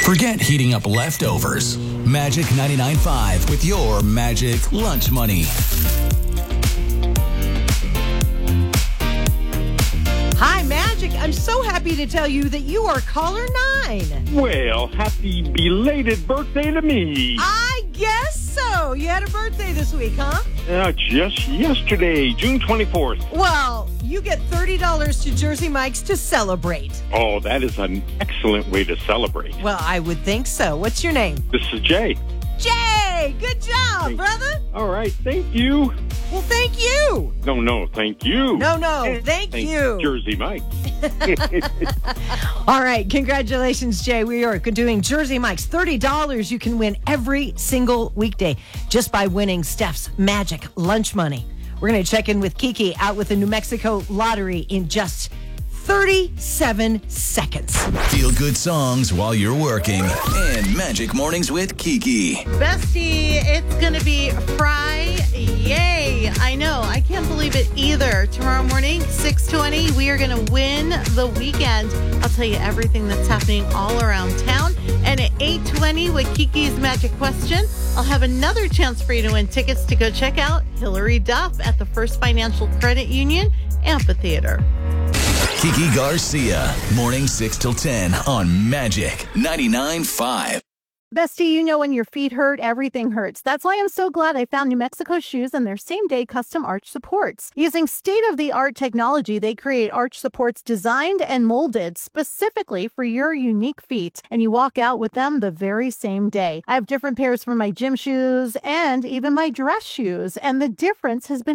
Forget heating up leftovers. Magic 99.5 with your Magic Lunch Money. Hi, Magic. I'm so happy to tell you that you are caller 9. Well, happy belated birthday to me. I guess so. You had a birthday this week, huh? Just yesterday, June 24th. Well, you get $30 to Jersey Mike's to celebrate. Oh, that is an excellent way to celebrate. Well, I would think so. What's your name? This is Jay. Jay! Good job, brother. All right, thank you. Well, thank you. No, thank you. No, thank you. Jersey Mike. All right, congratulations, Jay. We are doing Jersey Mike's. $30 you can win every single weekday just by winning Steph's Magic Lunch Money. We're going to check in with Kiki out with the New Mexico Lottery in just 37 seconds. Feel good songs while you're working. And Magic Mornings with Kiki. Bestie, it's going to be Friday. I know. I can't believe it either. Tomorrow morning, 6:20, we are going to win the weekend. I'll tell you everything that's happening all around town. And at 8:20 with Kiki's Magic Question, I'll have another chance for you to win tickets to go check out Hillary Duff at the First Financial Credit Union Amphitheater. Kiki Garcia, morning 6 till 10 on Magic 99.5. Bestie, you know when your feet hurt, everything hurts. That's why I'm so glad I found New Mexico Shoes and their same-day custom arch supports. Using state-of-the-art technology, they create arch supports designed and molded specifically for your unique feet, and you walk out with them the very same day. I have different pairs for my gym shoes and even my dress shoes, and the difference has been